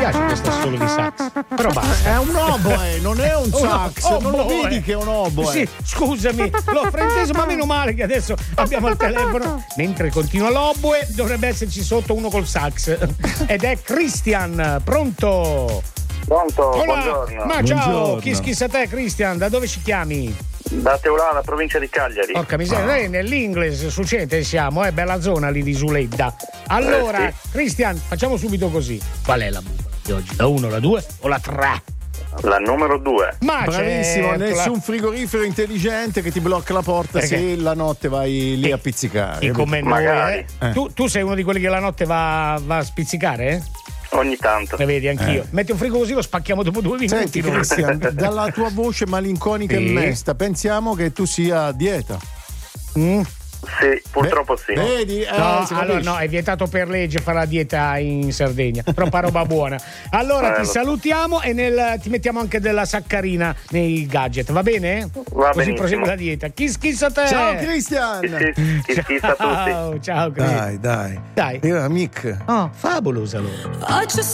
piace questo solo di sax, però basta. È un oboe, non è un sax, non lo vedi che è un oboe? Sì, scusami, l'ho frainteso, ma meno male che adesso abbiamo il telefono. Mentre continua l'oboe, dovrebbe esserci sotto uno col sax. Ed è Christian, pronto? Pronto, Hola. buongiorno. Ma ciao, Buongiorno. chi sa te, Christian? Da dove ci chiami? Da Teulada, provincia di Cagliari. Porca miseria, noi nell'Ingles succede siamo, bella zona lì di Suledda. Allora, sì. Christian, facciamo subito così. Qual è la bomba di oggi? La 1, la 2 o la 3? La numero 2. Ma Bravissimo, certo, nessun frigorifero intelligente che ti blocca la porta Perché? se la notte vai lì a pizzicare. Chi come noi, Magari. Tu sei uno di quelli che la notte va a spizzicare, eh? Ogni tanto. Ne vedi, anch'io. Metti un frigo così, lo spacchiamo dopo 2 minuti. Senti noi. Christian, dalla tua voce malinconica Sì. e mesta, pensiamo che tu sia a dieta. Sì, purtroppo sì. Vedi? No, si allora capisce. no, è vietato per legge fare la dieta in Sardegna. Troppa roba buona. Allora ti Bello. salutiamo e ti mettiamo anche della saccarina nei gadget, va bene? Va Così benissimo. prosegui la dieta. Chissà te. Ciao Christian! Chi schizza a tutti. Ciao, Chris. Dai. Dai. Era Mick. Oh, fabuloso allora. I just